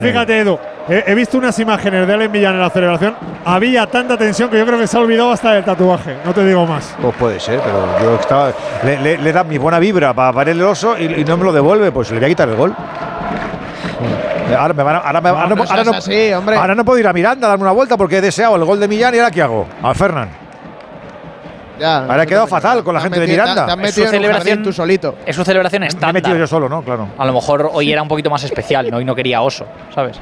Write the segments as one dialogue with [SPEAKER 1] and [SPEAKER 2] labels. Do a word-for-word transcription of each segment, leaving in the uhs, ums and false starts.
[SPEAKER 1] Fíjate, Edu, he, he visto unas imágenes de Alen Millán en la celebración. Había tanta tensión que yo creo que se ha olvidado hasta del tatuaje. No te digo más.
[SPEAKER 2] Pues puede ser, pero yo estaba. Le, le, le da mi buena vibra para parar el oso y, y no me lo devuelve, pues le voy a quitar el gol. Ahora, me van a, ahora, me, ahora, no, ahora, no,
[SPEAKER 3] así, hombre.
[SPEAKER 2] ahora no puedo ir a Miranda a darme una vuelta porque he deseado el gol de Millán y ahora ¿qué hago? A Fernan.
[SPEAKER 3] Ya,
[SPEAKER 2] ahora he quedado fatal con la gente de Miranda.
[SPEAKER 3] Te has metido en un jardín tú solito.
[SPEAKER 4] Es su celebración estándar.
[SPEAKER 2] Me he metido yo solo, ¿no? Claro.
[SPEAKER 4] A lo mejor hoy era un poquito más especial, ¿no? Y no quería oso, ¿sabes?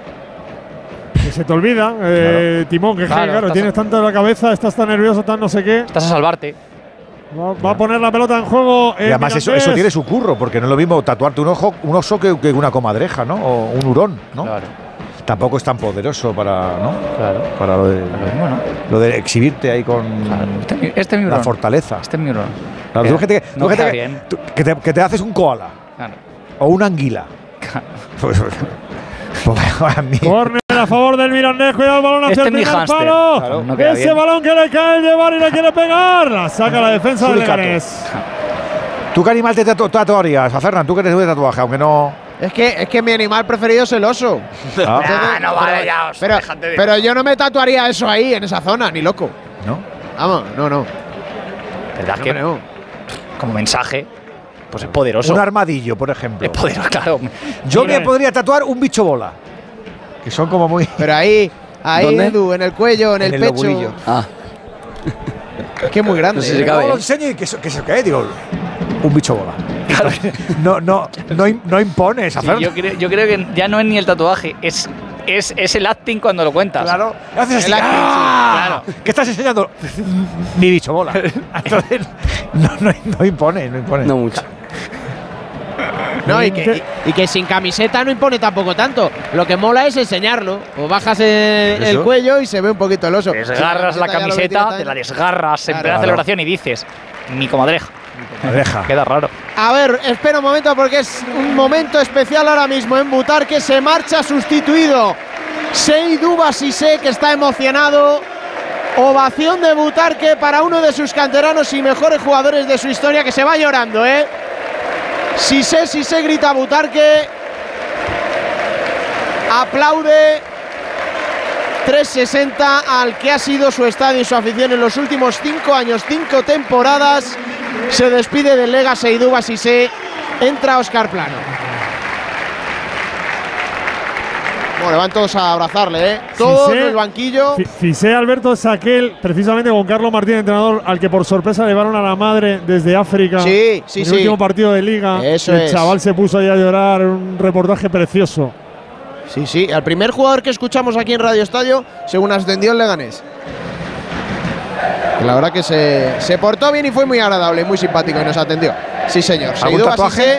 [SPEAKER 1] Que se te olvida, eh, claro. Timón, que claro, claro tienes a... tanto en la cabeza, estás tan nervioso, tan no sé qué.
[SPEAKER 4] Estás a salvarte.
[SPEAKER 1] Va, va a poner la pelota en juego.
[SPEAKER 2] Y además eso, eso tiene su curro, porque no es lo mismo tatuarte un ojo, un oso que, que una comadreja, ¿no? O un hurón, ¿no?
[SPEAKER 4] Claro.
[SPEAKER 2] Tampoco es tan poderoso para, ¿no?
[SPEAKER 4] Claro.
[SPEAKER 2] Para lo de,
[SPEAKER 4] claro, bueno.
[SPEAKER 2] lo de exhibirte ahí con
[SPEAKER 4] claro. este, este
[SPEAKER 2] la fortaleza.
[SPEAKER 4] Este es mi hurón.
[SPEAKER 2] Claro, tú gente,
[SPEAKER 4] no
[SPEAKER 2] gente
[SPEAKER 4] bien.
[SPEAKER 2] Tú, que, te, que te haces un koala.
[SPEAKER 4] Claro.
[SPEAKER 2] O una anguila.
[SPEAKER 4] Claro.
[SPEAKER 2] Pues, pues, a mí.
[SPEAKER 1] Córner a favor del Mirandés, cuidado el balón hacia
[SPEAKER 4] este
[SPEAKER 1] el primer
[SPEAKER 4] hamster.
[SPEAKER 1] palo.
[SPEAKER 4] Claro, no
[SPEAKER 1] Ese
[SPEAKER 4] bien.
[SPEAKER 1] balón que le cae el llevar y le quiere pegar. La saca la defensa del Leganés.
[SPEAKER 2] ¿Tú qué animal te tatu tatuarías? A Fernan, tú que eres de tatuaje, aunque no.
[SPEAKER 3] Es que, es que mi animal preferido es el oso.
[SPEAKER 4] Ah, Entonces, no vale pero, ya, oso,
[SPEAKER 3] pero,
[SPEAKER 4] de...
[SPEAKER 3] pero yo no me tatuaría eso ahí, en esa zona, ni loco.
[SPEAKER 2] ¿No?
[SPEAKER 3] Vamos, no, no.
[SPEAKER 4] ¿Verdad
[SPEAKER 3] no,
[SPEAKER 4] que
[SPEAKER 3] no.
[SPEAKER 4] Como mensaje, pues es poderoso?
[SPEAKER 2] Un armadillo, por ejemplo.
[SPEAKER 4] Es poderoso, claro.
[SPEAKER 2] Yo Mira. me podría tatuar un bicho bola. Que son como muy.
[SPEAKER 3] Pero ahí, ahí, Edu, en el cuello, en, en el, el pecho.
[SPEAKER 2] Lobulillo.
[SPEAKER 3] Ah. Es que es muy grande.
[SPEAKER 2] No sé si cabe. No, lo enseño y que se, que se cae, digo. Un bicho bola. Claro. No, no, no, no impones
[SPEAKER 4] sí,
[SPEAKER 2] hacerlo.
[SPEAKER 4] Yo creo, yo creo que ya no es ni el tatuaje, es, es, es el acting cuando lo cuentas.
[SPEAKER 2] Claro. Haces así.
[SPEAKER 3] El acting,
[SPEAKER 2] ¡Ah!
[SPEAKER 3] sí,
[SPEAKER 2] claro. ¿Qué estás enseñando? Mi bicho bola. Entonces, no, no, no impone, no impone.
[SPEAKER 5] No mucho.
[SPEAKER 3] No, y que, y, y que sin camiseta no impone tampoco tanto. Lo que mola es enseñarlo. O bajas el, el cuello y se ve un poquito el oso.
[SPEAKER 4] Te desgarras la camiseta, te la desgarras en plena celebración y dices, mi comadreja.
[SPEAKER 2] Mi comadreja.
[SPEAKER 4] Queda raro.
[SPEAKER 3] A ver, espera un momento porque es un momento especial ahora mismo en Butarque. Se marcha sustituido Seydou Bassissé, que está emocionado. Ovación de Butarque para uno de sus canteranos y mejores jugadores de su historia, que se va llorando, ¿eh? Cissé, Cissé, grita Butarque. Aplaude trescientos sesenta al que ha sido su estadio y su afición en los últimos cinco años, cinco temporadas. Se despide del Lega Seydou Bassissé. Entra Óscar Plano. Bueno, van todos a abrazarle, ¿eh? Todos en el banquillo.
[SPEAKER 1] Cissé, Alberto, es aquel, precisamente con Carlos Martín, entrenador, al que por sorpresa llevaron a la madre desde África.
[SPEAKER 3] Sí, sí,
[SPEAKER 1] en
[SPEAKER 3] sí.
[SPEAKER 1] el último partido de Liga.
[SPEAKER 3] Eso
[SPEAKER 1] el
[SPEAKER 3] es.
[SPEAKER 1] chaval se puso ahí a llorar, un reportaje precioso.
[SPEAKER 3] Sí, sí, al primer jugador que escuchamos aquí en Radio Estadio, según ascendió el Leganés. La verdad que se, se portó bien y fue muy agradable, muy simpático y nos atendió. Sí, señor.
[SPEAKER 2] ¿Algún tatuaje?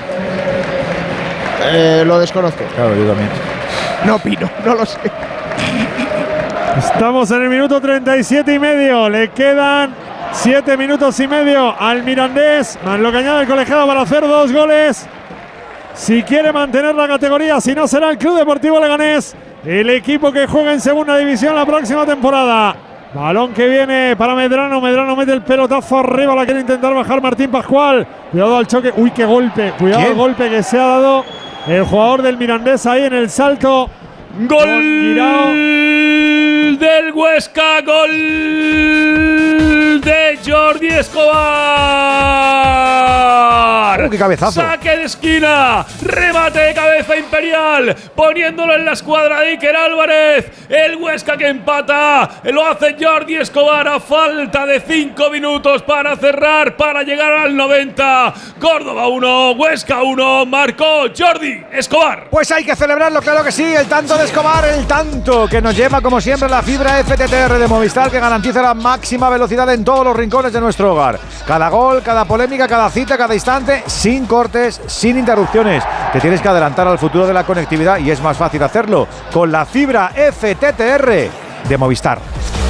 [SPEAKER 3] Eh, lo desconozco.
[SPEAKER 2] Claro, yo también.
[SPEAKER 3] No opino, no lo sé.
[SPEAKER 1] Estamos en el minuto treinta y siete y medio. Le quedan siete minutos y medio al Mirandés, más lo que añade el colegiado para hacer dos goles. Si quiere mantener la categoría, si no será el Club Deportivo Leganés, el equipo que juega en segunda división la próxima temporada. Balón que viene para Medrano. Medrano mete el pelotazo arriba. La quiere intentar bajar Martín Pascual. Cuidado al choque. Uy, qué golpe. Cuidado al golpe que se ha dado el jugador del Mirandés ahí en el salto.
[SPEAKER 6] Gol del Huesca. Gol de Jordi Escobar.
[SPEAKER 2] Uh, ¡Qué cabezazo!
[SPEAKER 6] Saque de esquina. Remate de cabeza Imperial. Poniéndolo en la escuadra de Iker Álvarez. El Huesca que empata. Lo hace Jordi Escobar a falta de cinco minutos para cerrar, para llegar al noventa. Córdoba uno, Huesca uno. Marcó Jordi Escobar.
[SPEAKER 2] Pues hay que celebrarlo, claro que sí. El tanto de Escobar, el tanto que nos lleva como siempre la fibra F T T R de Movistar, que garantiza la máxima velocidad en todos los rincones de nuestro hogar. Cada gol, cada polémica, cada cita, cada instante, sin cortes, sin interrupciones. Te tienes que adelantar al futuro de la conectividad y es más fácil hacerlo con la fibra F T T R de Movistar.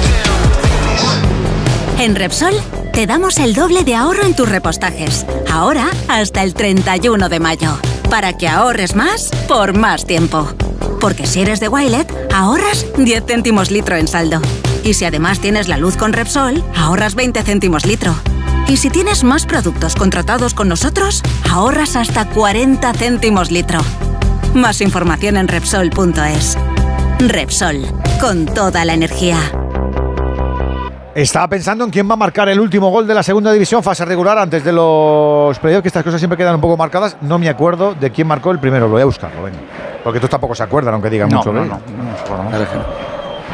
[SPEAKER 7] En Repsol te damos el doble de ahorro en tus repostajes. Ahora hasta el treinta y uno de mayo. Para que ahorres más por más tiempo. Porque si eres de Wilet, ahorras diez céntimos litro en saldo. Y si además tienes la luz con Repsol, ahorras veinte céntimos litro. Y si tienes más productos contratados con nosotros, ahorras hasta cuarenta céntimos litro. Más información en Repsol punto es. Repsol, con toda la energía.
[SPEAKER 2] Estaba pensando en quién va a marcar el último gol de la segunda división, fase regular, antes de los playoffs, que estas cosas siempre quedan un poco marcadas. No me acuerdo de quién marcó el primero, lo voy a buscarlo, venga. Porque tú tampoco se acuerdan, aunque digan
[SPEAKER 4] no,
[SPEAKER 2] mucho.
[SPEAKER 4] No,
[SPEAKER 2] ¿eh?
[SPEAKER 4] no, no, no, no.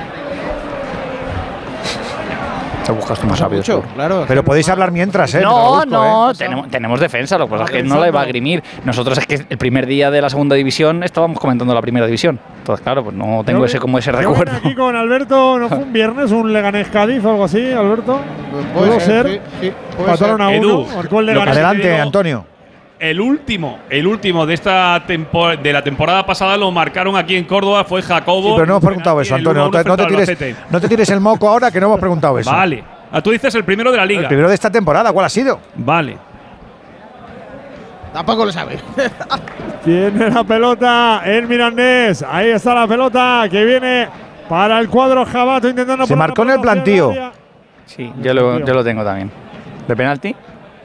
[SPEAKER 4] Te buscas tú más rápido.
[SPEAKER 3] Claro,
[SPEAKER 2] pero podéis hablar mientras, ¿eh?
[SPEAKER 4] No,
[SPEAKER 2] busco,
[SPEAKER 4] no,
[SPEAKER 2] ¿eh?
[SPEAKER 4] tenemos, tenemos defensa, lo que pasa es que no la iba a grimir. Nosotros es que el primer día de la segunda división estábamos comentando la primera división. Entonces, claro, pues no tengo yo, ese como ese recuerdo.
[SPEAKER 1] Aquí con Alberto, ¿no fue un viernes un Leganés Cádiz o algo así, Alberto?
[SPEAKER 3] Puede,
[SPEAKER 1] ¿Pudo ser?
[SPEAKER 3] Sí, sí,
[SPEAKER 1] Mataron a uno, marcó el Leganés.
[SPEAKER 2] Adelante, Antonio.
[SPEAKER 6] El último, el último de esta tempo, de la temporada pasada lo marcaron aquí en Córdoba, fue Jacobo.
[SPEAKER 2] Sí, pero no hemos preguntado eso, Antonio. No te, no, te tires, no te tires el moco ahora, que no hemos preguntado eso.
[SPEAKER 6] Vale. Ah, tú dices el primero de la liga.
[SPEAKER 2] El primero de esta temporada, ¿cuál ha sido?
[SPEAKER 6] Vale.
[SPEAKER 3] Tampoco lo sabe.
[SPEAKER 1] Tiene la pelota el Mirandés. Ahí está la pelota que viene para el cuadro Jabato intentando.
[SPEAKER 2] Se marcó en el plantío.
[SPEAKER 4] Sí, yo lo, yo lo tengo también. ¿De penalti?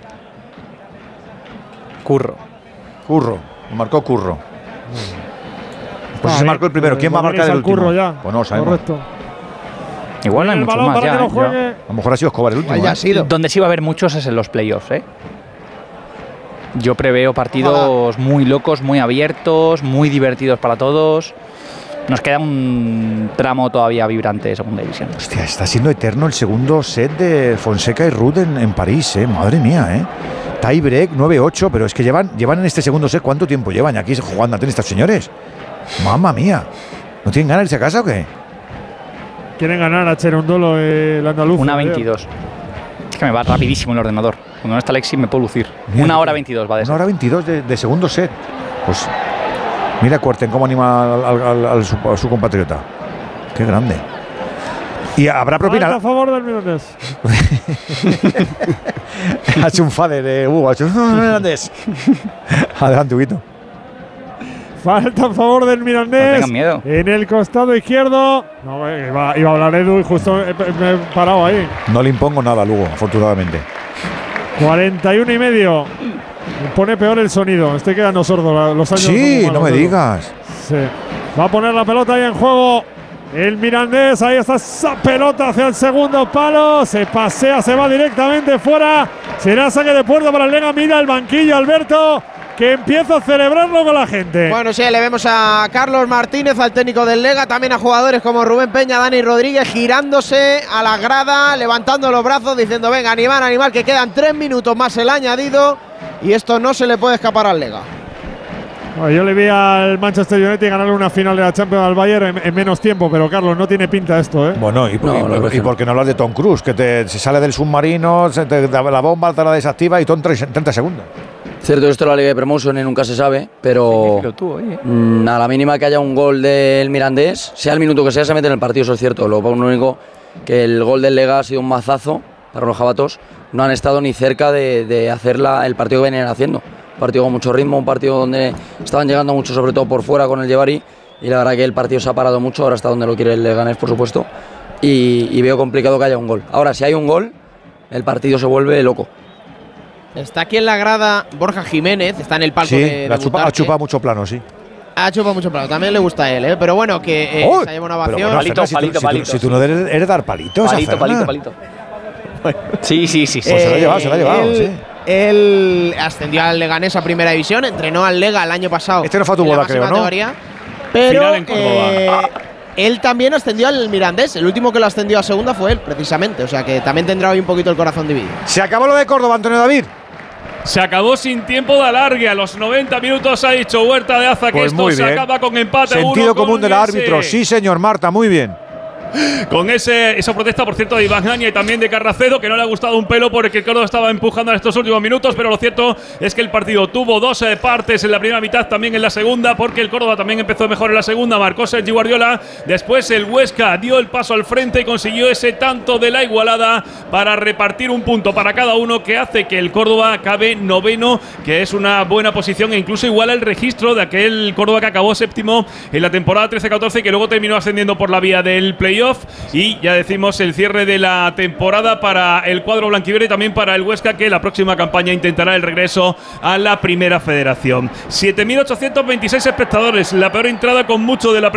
[SPEAKER 4] Curro.
[SPEAKER 2] Curro. Lo marcó Curro. Pues
[SPEAKER 1] ah,
[SPEAKER 2] se marcó el primero. ¿Quién va a marcar el último?
[SPEAKER 1] Curro ya.
[SPEAKER 2] Pues no, sabemos.
[SPEAKER 1] Correcto.
[SPEAKER 4] Igual no hay muchos más ya,
[SPEAKER 1] no
[SPEAKER 4] ¿eh?
[SPEAKER 2] A lo mejor ha sido Escobar el último.
[SPEAKER 3] Ya
[SPEAKER 2] ¿eh?
[SPEAKER 3] ha sido.
[SPEAKER 4] Donde sí va a haber muchos es en los playoffs, ¿eh? Yo preveo partidos Ojalá. muy locos, muy abiertos, muy divertidos para todos. Nos queda un tramo todavía vibrante de segunda división.
[SPEAKER 2] Hostia, está siendo eterno el segundo set de Fonseca y Ruud en, en París, ¿eh? Madre mía, ¿eh? Tie break nueve ocho, pero es que llevan, llevan en este segundo set, ¿cuánto tiempo llevan aquí jugando a tenis estos señores? Mamma mía. ¿No tienen ganas de irse a casa o qué?
[SPEAKER 1] Quieren ganar a Cherundolo el andaluz.
[SPEAKER 4] Una veintidós. Es que me va rapidísimo el ordenador. Cuando no está Alexi me puedo lucir. Mira, una hora veintidós va de
[SPEAKER 2] Una
[SPEAKER 4] ser.
[SPEAKER 2] hora veintidós de, de segundo set. Pues mira Cuerten cómo anima al, al, al, al, su, a su compatriota. Qué grande. Y habrá propina.
[SPEAKER 1] A favor del Mirandés.
[SPEAKER 2] Ha hecho un fader de Hugo. Ha hecho un Mirandés. Adelante, Huguito.
[SPEAKER 1] Falta a favor del Mirandés.
[SPEAKER 4] No tengan miedo.
[SPEAKER 1] En el costado izquierdo. No, iba, iba a hablar Edu y justo me, me he parado ahí.
[SPEAKER 2] No le impongo nada a Lugo, afortunadamente.
[SPEAKER 1] cuarenta y uno y medio. Me pone peor el sonido. Estoy quedando sordo. Los años
[SPEAKER 2] sí, no me Edu. digas.
[SPEAKER 1] Sí. Va a poner la pelota ahí en juego. El Mirandés. Ahí está esa pelota hacia el segundo palo. Se pasea, se va directamente fuera. Será saque de puerta para el Lega. Mira el banquillo, Alberto, que empieza a celebrarlo con la gente.
[SPEAKER 3] Bueno, sí, le vemos a Carlos Martínez, al técnico del Lega, también a jugadores como Rubén Peña, Dani Rodríguez, girándose a la grada, levantando los brazos, diciendo, venga, animar, animar, que quedan tres minutos más el añadido y esto no se le puede escapar al Lega.
[SPEAKER 1] Bueno, yo le vi al Manchester United ganarle una final de la Champions al Bayern en, en menos tiempo, pero Carlos, no tiene pinta esto, ¿eh?
[SPEAKER 2] Bueno, y,
[SPEAKER 5] no,
[SPEAKER 2] y, y, y por qué no hablas de Tom Cruise, que te, se sale del submarino, se te, la bomba te la desactiva y todo en treinta segundos.
[SPEAKER 5] Cierto, esto es la Liga de Promotion y nunca se sabe, pero
[SPEAKER 4] sí, tú,
[SPEAKER 5] mmm, a la mínima que haya un gol del Mirandés, sea el minuto que sea, se mete en el partido, eso es cierto. Lo único que el gol del Lega ha sido un mazazo para los jabatos, no han estado ni cerca de, de hacer la, el partido que venían haciendo. Un partido con mucho ritmo, un partido donde estaban llegando mucho, sobre todo por fuera con el Llevari, y la verdad que el partido se ha parado mucho, ahora está donde lo quiere el Leganés, por supuesto, y, y veo complicado que haya un gol. Ahora, si hay un gol, el partido se vuelve loco.
[SPEAKER 3] Está aquí en la grada Borja Jiménez, está en el palco
[SPEAKER 2] sí,
[SPEAKER 3] de, de
[SPEAKER 2] ha chupado chupa mucho plano, sí.
[SPEAKER 3] Ha chupado mucho plano, también le gusta a él, ¿eh? Pero bueno, que eh, se lleva una ovación.
[SPEAKER 2] Bueno,
[SPEAKER 4] palito,
[SPEAKER 2] si
[SPEAKER 4] palito,
[SPEAKER 2] tú,
[SPEAKER 4] palito.
[SPEAKER 2] Si tú, si tú no eres, eres dar palitos,
[SPEAKER 4] palito, palito, palito. Sí, sí, sí. sí.
[SPEAKER 2] Pues se lo ha llevado, se lo ha llevado,
[SPEAKER 3] él,
[SPEAKER 2] sí.
[SPEAKER 3] Él ascendió al Leganés a primera división, entrenó al Lega el año pasado.
[SPEAKER 2] Este no fue a tu boda, creo, ¿no?
[SPEAKER 3] Categoría, pero
[SPEAKER 6] Final en Córdoba.
[SPEAKER 3] eh, él también ascendió al Mirandés. El último que lo ascendió a segunda fue él, precisamente. O sea que también tendrá hoy un poquito el corazón dividido.
[SPEAKER 2] Se acabó lo de Córdoba, Antonio David.
[SPEAKER 6] Se acabó sin tiempo de alargue. A los noventa minutos ha dicho Huerta de Aza que
[SPEAKER 2] Pues
[SPEAKER 6] esto se acaba con empate.
[SPEAKER 2] Sentido
[SPEAKER 6] uno
[SPEAKER 2] común
[SPEAKER 6] con
[SPEAKER 2] del
[SPEAKER 6] ese,
[SPEAKER 2] árbitro. Sí, señor Marta, muy bien.
[SPEAKER 6] Con ese, esa protesta, por cierto, de Iván Gaña y también de Carracedo, que no le ha gustado un pelo porque el Córdoba estaba empujando en estos últimos minutos, pero lo cierto es que el partido tuvo dos eh, partes en la primera mitad, también en la segunda, porque el Córdoba también empezó mejor en la segunda, marcó Sergi Guardiola, después el Huesca dio el paso al frente y consiguió ese tanto de la igualada para repartir un punto para cada uno, que hace que el Córdoba acabe noveno, que es una buena posición e incluso iguala el registro de aquel Córdoba que acabó séptimo en la temporada trece catorce y que luego terminó ascendiendo por la vía del play playoff y ya decimos el cierre de la temporada para el cuadro blanquiverde y también para el Huesca, que la próxima campaña intentará el regreso a la Primera Federación. siete mil ochocientos veintiséis espectadores, la peor entrada con mucho de la